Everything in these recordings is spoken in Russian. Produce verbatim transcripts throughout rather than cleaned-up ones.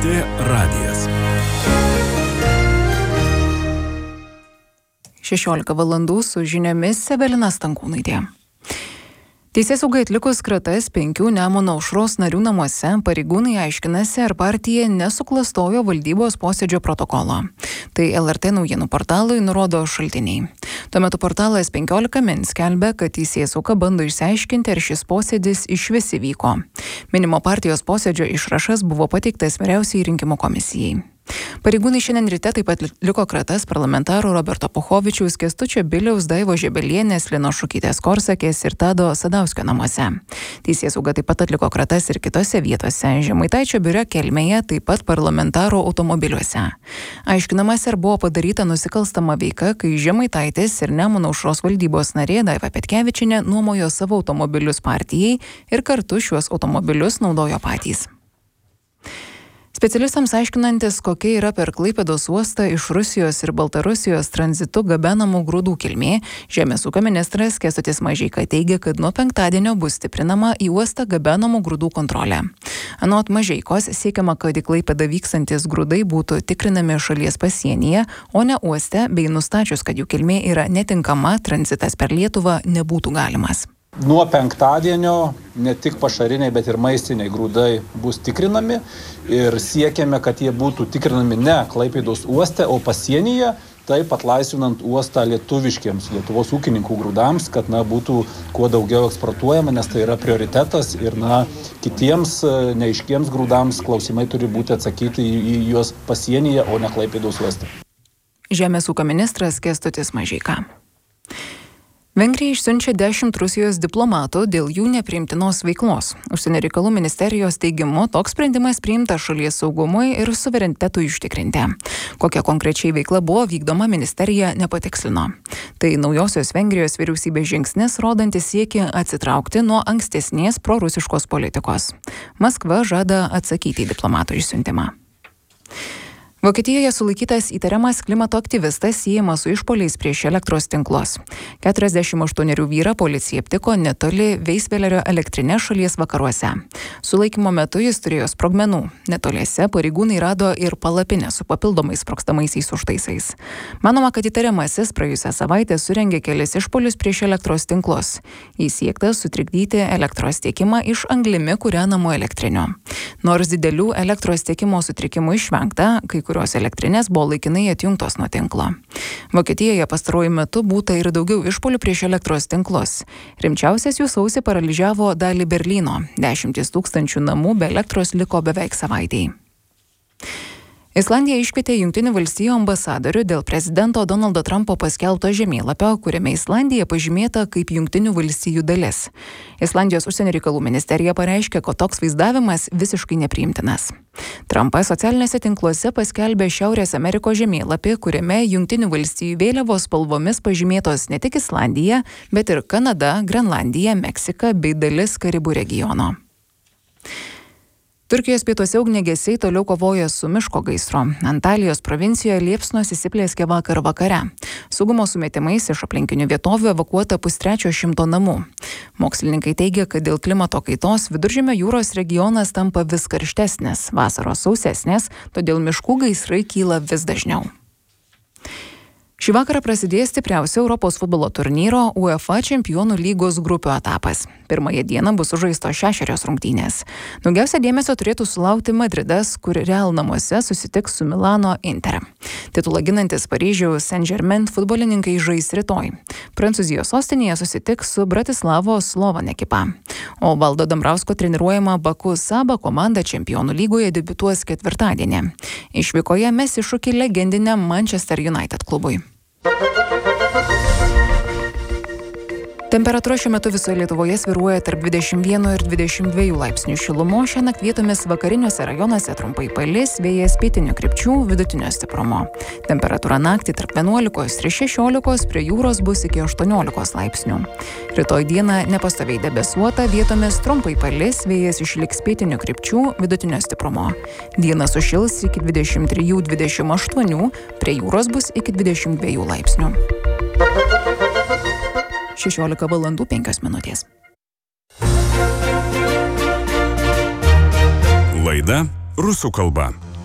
T radijas. šešiolika valandų su žiniomis Evelina Stankūnaitė. Teisėsaugai atlikus kratas penkių Nemuno aušros narių namuose, pareigūnai aiškinasi, ar partija nesuklastojo valdybos posėdžio protokolo. Tai L R T naujienų portalui nurodo šaltiniai. Tuo metu portalas penkiolika min skelbia, kad teisėsauga bando išsiaiškinti, ar šis posėdis išvis įvyko. Minimo partijos posėdžio išrašas buvo pateiktas vyriausiai rinkimų komisijai. Pareigūnai šiandien ryte taip pat liko kratas parlamentarų Roberto Puchovičiaus, Kęstučio Biliaus, Daivos Žebelienės, Linos Šukytės Korsakės ir Tado Sadauskio namuose. Teisėsauga taip pat atliko kratas ir kitose vietose, Žemaitaičio biure Kelmėje, taip pat parlamentarų automobiliuose. Aiškinamas, ar buvo padaryta nusikalstama veika, kai Žemaitaitis ir Nemuno aušros valdybos narė Daiva Petkevičienė nuomojo savo automobilius partijai ir kartu šiuos automobilius naudojo patys. Specialistams aiškinantis, kokia yra per Klaipėdos uostą iš Rusijos ir Baltarusijos tranzitu gabenamų grūdų kilmė, Žemės ūkio ministras Kęstutis Mažeika teigia, kad nuo penktadienio bus stiprinama į uostą gabenamų grūdų kontrolė. Anot Mažeikos siekiama, kad į Klaipėdą vykstantis grūdai būtų tikrinami šalies pasienyje, o ne uoste, bei nustačius, kad jų kilmė yra netinkama, tranzitas per Lietuvą nebūtų galimas. Nuo penktadienio ne tik pašariniai, bet ir maistiniai grūdai bus tikrinami ir siekiame, kad jie būtų tikrinami ne Klaipėdos uoste, o pasienyje, taip atlaisvinant uostą lietuviškiems, Lietuvos ūkininkų grūdams, kad na, būtų kuo daugiau eksportuojama, nes tai yra prioritetas ir na, kitiems neaiškiems grūdams klausimai turi būti atsakyti į, į juos pasienyje, o ne Klaipėdos uoste. Žemės ūkio ministras Kęstutis Mažeika. Vengrija išsiunčia dešimt Rusijos diplomatų dėl jų nepriimtinos veiklos. Užsienio reikalų ministerijos teigimu toks sprendimas priimtas šalies saugumui ir suverenitetui užtikrinti. Kokia konkrečiai veikla buvo vykdoma, ministerija nepatikslino. Tai naujosios Vengrijos vyriausybės žingsnis, rodantis siekį atsitraukti nuo ankstesnės prorusiškos politikos. Maskva žada atsakyti į diplomatų išsiuntimą. Vokietijoje sulaikytas įtariamas klimato aktyvistas siejamas su išpuoliais prieš elektros tinklus. keturiasdešimt aštuonerių vyrą policija aptiko netoli Veisvelerio elektrinės šalies vakaruose. Sulaikymo metu jis turėjo sprogmenų. Netoliese pareigūnai rado ir palapinę su papildomais sprogstamaisiais užtaisais. Manoma, kad įtariamasis praėjusią savaitę surengė kelis išpuolius prieš elektros tinklus. Jis siektas sutrikdyti elektros tiekimą iš anglimi kūrenamų elektrinių. Nors didelių elektros tiekimo sutrikimų išvengta, kai kurios elektrinės buvo laikinai atjungtos nuo tinklo. Vokietijoje pastaruoju metu būta ir daugiau išpuolių prieš elektros tinklus. Rimčiausias jų sausį paralyžiavo dalį Berlyno. Dešimtis tūkstančių namų be elektros liko beveik savaitei. Islandija iškvietė Jungtinių valstijų ambasadorių dėl prezidento Donaldo Trumpo paskelbto žemėlapio, kuriame Islandija pažymėta kaip Jungtinių valstijų dalis. Islandijos užsienio reikalų ministerija pareiškė, kad toks vaizdavimas visiškai nepriimtinas. Trumpas socialiniuose tinkluose paskelbė Šiaurės Amerikos žemėlapį, kuriame Jungtinių valstijų vėliavos spalvomis pažymėtos ne tik Islandija, bet ir Kanada, Grenlandija, Meksika bei dalis Karibų regiono. Turkijos pietuose ugniagesiai toliau kovoja su miško gaisru. Antalijos provincijoje liepsnos įsiplieskė vakar vakare. Saugumo sumetimais iš aplinkinių vietovių evakuota pustrečio šimto namų. Mokslininkai teigia, kad dėl klimato kaitos Viduržemio jūros regionas tampa vis karštesnis, vasaros sausesnės, todėl miškų gaisrai kyla vis dažniau. Šį vakarą prasidės stipriausio Europos futbolo turnyro UEFA čempionų lygos grupių etapas. Pirmąją dieną bus sužaistos šešerios rungtynės. Daugiausia dėmesio turėtų sulaukti Madridas, kur Real namuose susitiks su Milano Inter. Titulą ginantis Paryžiaus Saint-Germain futbolininkai žais rytoj. Prancūzijos sostinėje susitiks su Bratislavos Slovan ekipa. O Valdo Dambrausko treniruojama Baku Saba komanda čempionų lygoje debiutuos ketvirtadienį. Išvykoje mes iššūkį legendiniam Manchester United klubui. Temperatūra šiuo metu visoje Lietuvoje svyruoja tarp dvidešimt vieno ir dvidešimt dviejų laipsnių šilumos. Šiąnakt vietomis vakariniuose rajonuose trumpai palis, vėjas pietinių krypčių, vidutinio stiprumo. Temperatūra naktį tarp vienuolikos ir šešiolikos, prie jūros bus iki aštuoniolikos laipsnių. Rytoj dieną nepastoviai debesuota, vietomis trumpai palis, vėjas išliks pietinių krypčių, vidutinio stiprumo. Dieną sušils iki dvidešimt trijų dvidešimt aštuonių, prie jūros bus iki dvidešimt dviejų laipsnių. šešiolika valandų penkios minutės. Laida rusų kalba.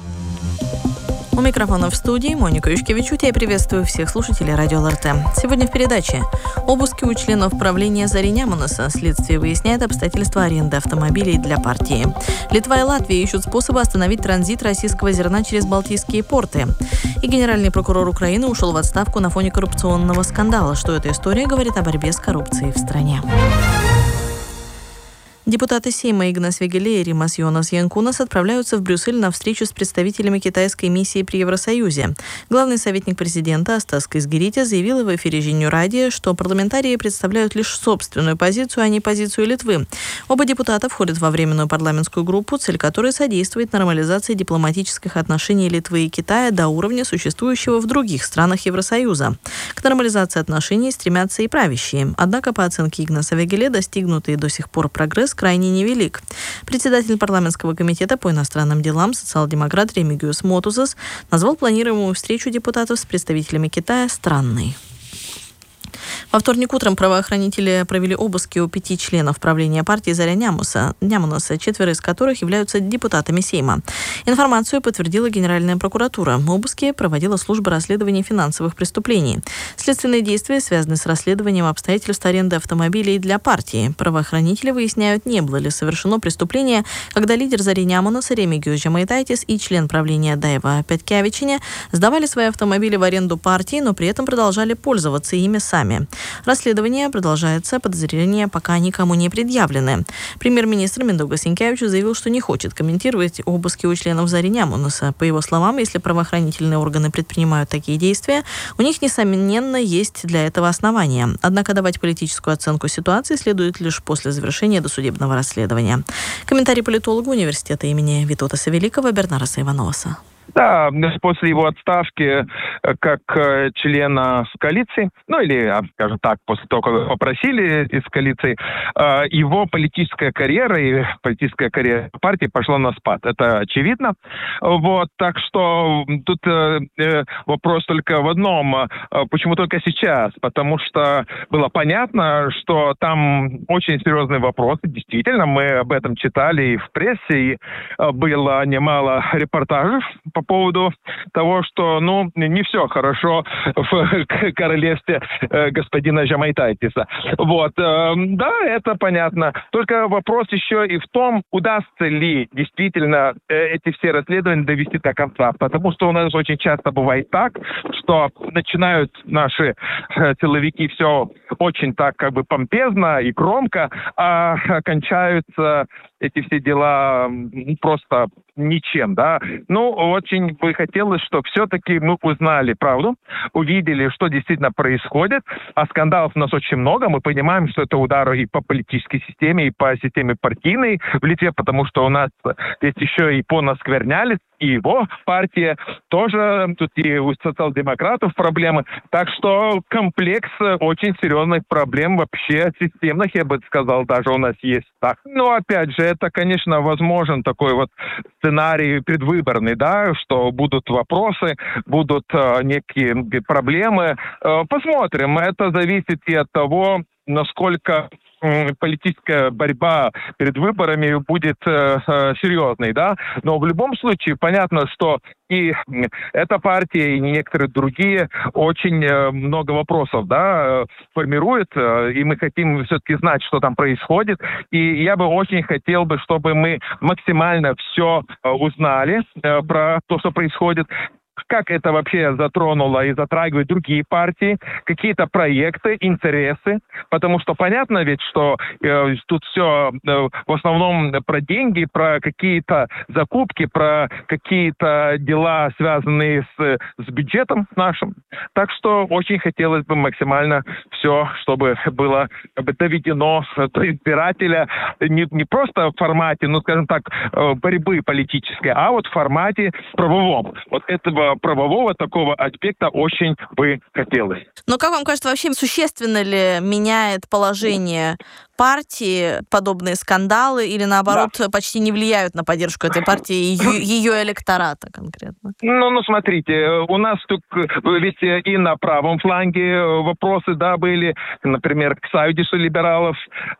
У микрофона в студии Моника Юшкевичуте. Я приветствую всех слушателей радио эл эр тэ. Сегодня в передаче. Обыски у членов правления Зари Нямунаса. Следствие выясняет обстоятельства аренды автомобилей для партии. Литва и Латвия ищут способы остановить транзит российского зерна через Балтийские порты. И генеральный прокурор Украины ушел в отставку на фоне коррупционного скандала. Что эта история говорит о борьбе с коррупцией в стране. Депутаты Сейма Игнас Вегеле и Римас Йонас Янкунас отправляются в Брюссель на встречу с представителями китайской миссии при Евросоюзе. Главный советник президента Астас Казгиритя заявил в эфире Жинью Радио, что парламентарии представляют лишь собственную позицию, а не позицию Литвы. Оба депутата входят во временную парламентскую группу, цель которой содействует нормализации дипломатических отношений Литвы и Китая до уровня, существующего в других странах Евросоюза. К нормализации отношений стремятся и правящие. Однако, по оценке Игнаса Вегеле, достигнутый до сих пор прогресс крайне невелик. Председатель парламентского комитета по иностранным делам, социал-демократ Ремигиус Мотузас, назвал планируемую встречу депутатов с представителями Китая странной. Во вторник утром правоохранители провели обыски у пяти членов правления партии Зари Нямунаса, Нямунаса, четверо из которых являются депутатами Сейма. Информацию подтвердила Генеральная прокуратура. Обыски проводила служба расследования финансовых преступлений. Следственные действия связаны с расследованием обстоятельств аренды автомобилей для партии. Правоохранители выясняют, не было ли совершено преступление, когда лидер Зари Нямунаса Ремигиус Жемайтайтис и член правления Дайва Петкявичине сдавали свои автомобили в аренду партии, но при этом продолжали пользоваться ими сами. Расследование продолжается, подозрения пока никому не предъявлены. Премьер-министр Миндаугас Синкевич заявил, что не хочет комментировать обыски у членов Зари Нямунаса. По его словам, если правоохранительные органы предпринимают такие действия, у них, несомненно, есть для этого основания. Однако давать политическую оценку ситуации следует лишь после завершения досудебного расследования. Комментарий политолога университета имени Витотаса Великого Бернараса Ивановаса. Да, после его отставки как члена коалиции, ну или, скажем так, после того, как попросили из коалиции, его политическая карьера и политическая карьера партии пошла на спад. Это очевидно. Вот, так что тут вопрос только в одном. Почему только сейчас? Потому что было понятно, что там очень серьезные вопросы. Действительно, мы об этом читали и в прессе, и было немало репортажей по поводу того, что, ну, не все хорошо в королевстве э, господина Жемайтайтиса. Вот. Э, да, это понятно. Только вопрос еще и в том, удастся ли действительно э, эти все расследования довести до конца. Потому что у нас очень часто бывает так, что начинают наши э, силовики все очень так как бы помпезно и громко, а кончаются эти все дела просто ничем, да. Ну, очень бы хотелось, чтобы все-таки мы узнали правду, увидели, что действительно происходит, а скандалов у нас очень много, мы понимаем, что это удары и по политической системе, и по системе партийной в Литве, потому что у нас здесь еще и по Насквернялис, и его партия тоже, тут и у социал-демократов проблемы, так что комплекс очень серьезных проблем вообще системных, я бы сказал, даже у нас есть. Так. Но опять же, это, конечно, возможен такой вот сценарий предвыборный, да, что будут вопросы, будут э, некие проблемы. Э, посмотрим, это зависит и от того, насколько политическая борьба перед выборами будет э, э, серьезной, да, но в любом случае понятно, что и эта партия, и некоторые другие очень э, много вопросов, да, формируют, э, и мы хотим все-таки знать, что там происходит, и я бы очень хотел бы, чтобы мы максимально все э, узнали э, про то, что происходит, как это вообще затронуло и затрагивает другие партии, какие-то проекты, интересы, потому что понятно ведь, что э, тут все э, в основном про деньги, про какие-то закупки, про какие-то дела, связанные с, с бюджетом нашим. Так что очень хотелось бы максимально все, чтобы было как бы доведено до избирателя не, не просто в формате, ну, скажем так, борьбы политической, а вот в формате правовом. Вот этого правового такого аспекта очень бы хотелось. Но как вам кажется, вообще существенно ли меняет положение партии подобные скандалы или, наоборот, да. почти не влияют на поддержку этой партии и ее, ее электората конкретно? Ну, ну, смотрите, у нас тут ведь и на правом фланге вопросы, да, были. Например, к Союзу либералов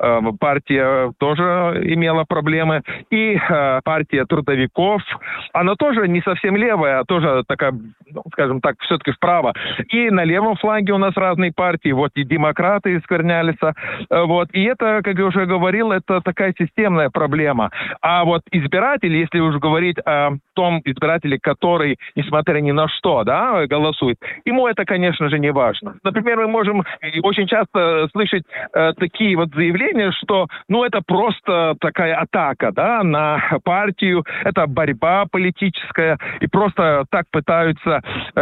партия тоже имела проблемы. И партия трудовиков, она тоже не совсем левая, а тоже такая больше, ну, скажем так, все-таки вправо. И на левом фланге у нас разные партии. Вот и демократы из Сквернялиса. Вот. И это, как я уже говорил, это такая системная проблема. А вот избиратель, если уж говорить о том избирателе, который, несмотря ни на что, да, голосует, ему это, конечно же, не важно. Например, мы можем очень часто слышать э, такие вот заявления, что, ну, это просто такая атака, да, на партию, это борьба политическая, и просто так пытаются